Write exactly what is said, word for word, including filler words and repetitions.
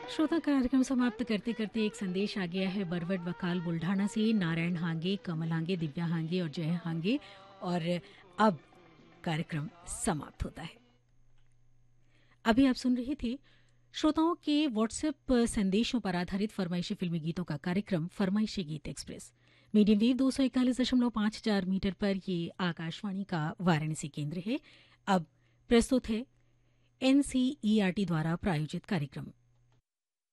श्रोता कार्यक्रम समाप्त करते करते एक संदेश आ गया है बरवट वकाल बुल्ढाना से। नारायण हांगे, कमल हांगे, दिव्या हांगे और जय हांगे। और अब कार्यक्रम समाप्त होता है। अभी आप सुन रहे थे श्रोताओं के व्हाट्सएप संदेशों पर आधारित फरमाइशी फिल्मी गीतों का कार्यक्रम फरमाइशी गीत एक्सप्रेस। मीडियम वेव दो सौ इकतालीस दशमलव पाँच चार मीटर पर ये आकाशवाणी का वाराणसी केंद्र है। अब प्रस्तुत है एनसीईआरटी द्वारा प्रायोजित कार्यक्रम